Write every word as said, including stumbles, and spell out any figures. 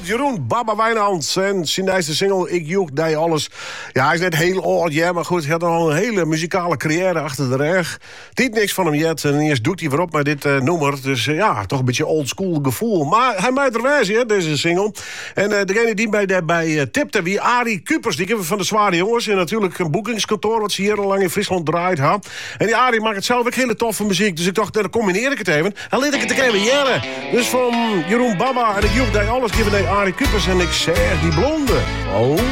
Jeroen Baba Wijnands en zijn nieuwste single Ik Joeg Die Alles. Ja, hij is net heel oud, ja, maar goed, hij had al een hele muzikale carrière achter de rug. Dit niks van hem jet en eerst doet hij weer op met dit uh, nummer. Dus uh, ja, toch een beetje oldschool gevoel. Maar hij maakt er wijs, hè, deze single. En uh, degene die bij, de, bij uh, tipte, wie Arie Kupers, die kennen we van de Zware Jongens. En natuurlijk een boekingskantoor wat ze hier al lang in Friesland draait. Ha. En die Arie maakt het zelf ook hele toffe muziek. Dus ik dacht, dan combineer ik het even. En liet ik het even jaren. Dus van Jeroen Baba en Ik Joeg Die Alles geven naar Arie Kupers. En ik zeg die blonde. Oh.